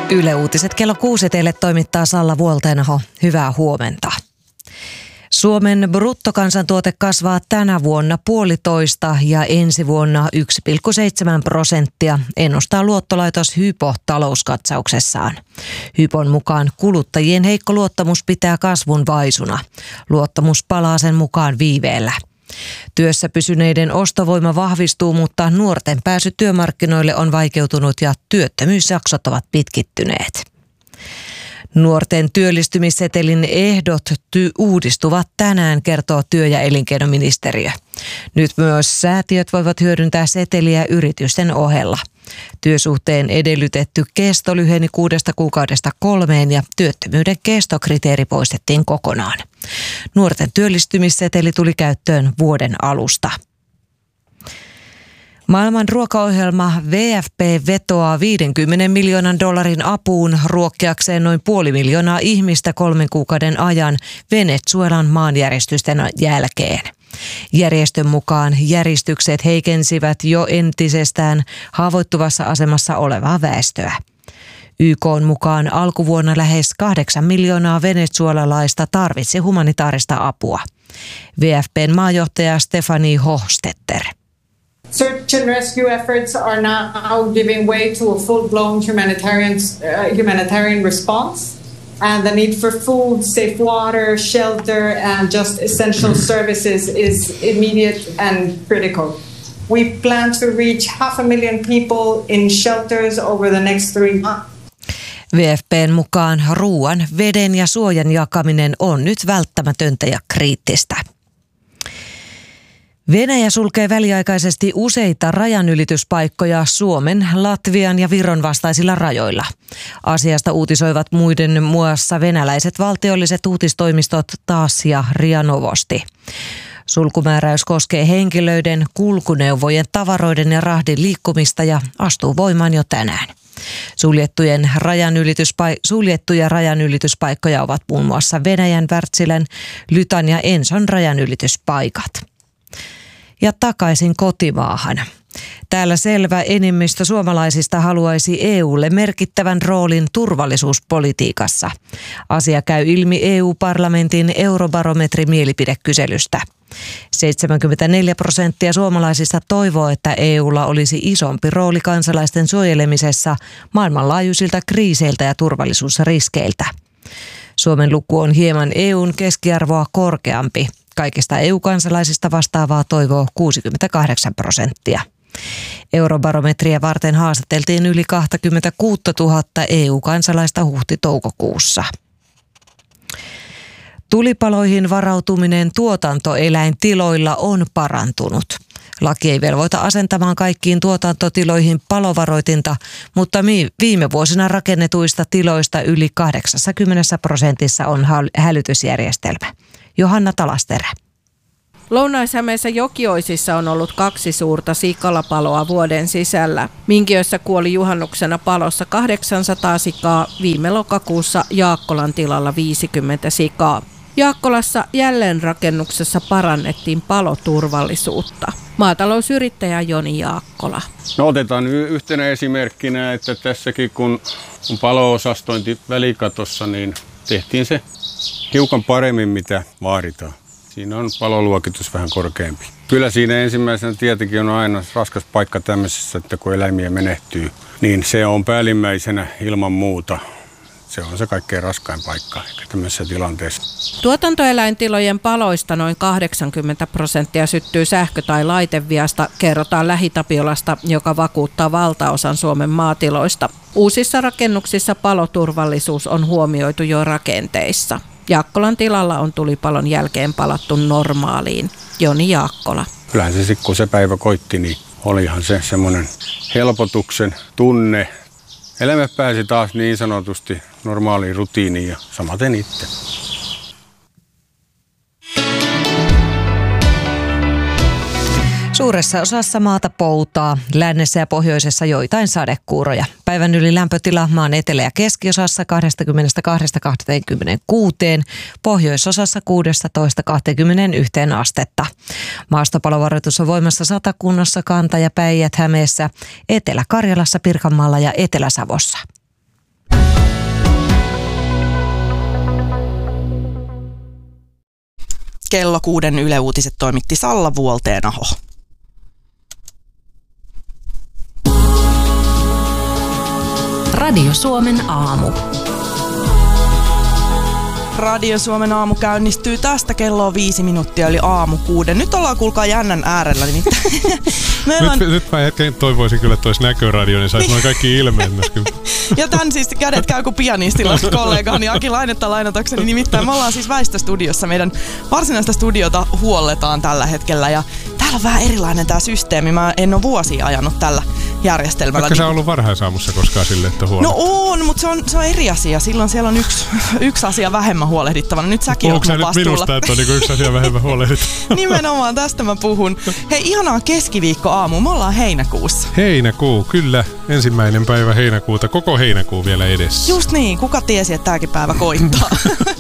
Yle Uutiset kello 6 teille toimittaa Salla Vuolteenaho. Hyvää huomenta. Suomen bruttokansantuote kasvaa tänä vuonna 1,5% ja ensi vuonna 1,7%, ennustaa luottolaitos Hypo talouskatsauksessaan. Hypon mukaan kuluttajien heikko luottamus pitää kasvun vaisuna. Luottamus palaa sen mukaan viiveellä. Työssä pysyneiden ostovoima vahvistuu, mutta nuorten pääsy työmarkkinoille on vaikeutunut ja työttömyysjaksot ovat pitkittyneet. Nuorten työllistymissetelin ehdot uudistuvat tänään, kertoo työ- ja elinkeinoministeriö. Nyt myös säätiöt voivat hyödyntää seteliä yritysten ohella. Työsuhteen edellytetty kesto lyheni 6 kuukaudesta 3 ja työttömyyden kestokriteeri poistettiin kokonaan. Nuorten työllistymisseteli tuli käyttöön vuoden alusta. Maailman ruokaohjelma WFP vetoaa $50 miljoonan apuun ruokkiakseen noin 500 000 ihmistä 3 kuukauden ajan Venezuelan maanjäristysten jälkeen. Järjestön mukaan järistykset heikensivät jo entisestään haavoittuvassa asemassa olevaa väestöä. YK:n mukaan alkuvuonna lähes 8 miljoonaa venezuelalaista tarvitsi humanitaarista apua. WFP:n maajohtaja Stefanie Hochstetter. Search and rescue efforts are now giving way to a full-blown humanitarian response, and the need for food, safe water, shelter, and just essential services is immediate and critical. We plan to reach 500,000 people in shelters over the next 3 months. WFP:n mukaan ruoan, veden ja suojan jakaminen on nyt välttämätöntä ja kriittistä. Venäjä sulkee väliaikaisesti useita rajanylityspaikkoja Suomen, Latvian ja Viron vastaisilla rajoilla. Asiasta uutisoivat muiden muassa venäläiset valtiolliset uutistoimistot TASS ja RIA Novosti. Sulkumääräys koskee henkilöiden, kulkuneuvojen, tavaroiden ja rahdin liikkumista ja astuu voimaan jo tänään. Suljettuja rajanylityspaikkoja ovat muun muassa Venäjän, Wärtsilän, Lytan ja Enson rajanylityspaikat. Ja takaisin kotimaahan. Täällä selvä enemmistö suomalaisista haluaisi EUlle merkittävän roolin turvallisuuspolitiikassa. Asia käy ilmi EU-parlamentin Eurobarometri-mielipidekyselystä. 74% suomalaisista toivoo, että EUlla olisi isompi rooli kansalaisten suojelemisessa maailmanlaajuisilta kriiseiltä ja turvallisuusriskeiltä. Suomen luku on hieman EUn keskiarvoa korkeampi. Kaikista EU-kansalaisista vastaavaa toivoo 68%. Eurobarometria varten haastateltiin yli 26 000 EU-kansalaista huhti-toukokuussa. Tulipaloihin varautuminen tuotantoeläintiloilla on parantunut. Laki ei velvoita asentamaan kaikkiin tuotantotiloihin palovaroitinta, mutta viime vuosina rakennetuista tiloista yli 80% on hälytysjärjestelmä. Johanna Talasterä. Lounais-Hämeessä Jokioisissa on ollut 2 suurta sikalapaloa vuoden sisällä. Minkiössä kuoli juhannuksena palossa 800 sikaa, viime lokakuussa Jaakkolan tilalla 50 sikaa. Jaakkolassa jälleenrakennuksessa parannettiin paloturvallisuutta. Maatalousyrittäjä Joni Jaakkola. No otetaan yhtenä esimerkkinä, että tässäkin kun on palo-osastointi välikatossa, niin tehtiin se hiukan paremmin mitä vaaditaan. Siinä on paloluokitus vähän korkeampi. Kyllä siinä ensimmäisenä tietenkin on aina raskas paikka tämmöisessä, että kun eläimiä menehtyy, niin se on päällimmäisenä ilman muuta. Se on se kaikkein raskain paikka tämmöisessä tilanteessa. Tuotantoeläintilojen paloista noin 80% syttyy sähkö- tai laiteviasta, kerrotaan Lähi-Tapiolasta, joka vakuuttaa valtaosan Suomen maatiloista. Uusissa rakennuksissa paloturvallisuus on huomioitu jo rakenteissa. Jaakkolan tilalla on tulipalon jälkeen palattu normaaliin. Joni Jaakkola. Kyllähän se sitten kun se päivä koitti, niin olihan se semmoinen helpotuksen tunne. Elämä pääsi taas niin sanotusti normaaliin rutiiniin ja samaten itse. Suuressa osassa maata poutaa, lännessä ja pohjoisessa joitain sadekuuroja. Päivän yli lämpötila maan etelä- ja keskiosassa 22–26, pohjoisosassa 16–21 astetta. Maastopalovaroitus on voimassa Satakunnassa, Kanta- ja Päijät-Hämeessä, Etelä-Karjalassa, Pirkanmaalla ja Etelä-Savossa. Kello 6 Yle Uutiset toimitti Salla Vuolteenaho. Radio Suomen aamu. Radio Suomen aamu käynnistyy tästä kello 5 minuuttia eli aamu 6. Nyt ollaan kuulkaa jännän äärellä nimittäin. Nyt mä hetken toivoisin kyllä, että olisi näköradio, niin saisi noin kaikki ilmeet myöskin. Ja tän siis kädet käy kuin pianistilla kollegani Aki Lainetta lainatakseni. Nimittäin me ollaan siis Väistöstudiossa. Meidän varsinaista studiota huolletaan tällä hetkellä ja täällä on vähän erilainen tää systeemi. Mä en ole vuosia ajanut tällä järjestelmällä. Vaikka sä ollut varhaisaamussa koskaan silleen, että huolehtii? No on, mutta se on eri asia. Silloin siellä on yksi asia vähemmän huolehdittavana. Nyt säkin oot mun vastuulla. Onko minusta, että on yksi asia vähemmän huolehdittavana? Nimenomaan, tästä mä puhun. Hei, ihanaa keskiviikkoaamu. Me ollaan heinäkuussa. Heinäkuu, kyllä. 1. päivä heinäkuuta. Koko heinäkuu vielä edessä. Just niin. Kuka tiesi, että tääkin päivä koittaa?